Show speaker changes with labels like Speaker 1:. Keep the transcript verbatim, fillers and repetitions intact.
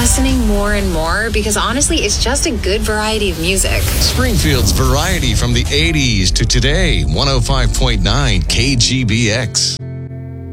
Speaker 1: listening more and more because honestly, it's just a good variety of music.
Speaker 2: Springfield's variety from the eighties to today, one oh five point nine K G B X.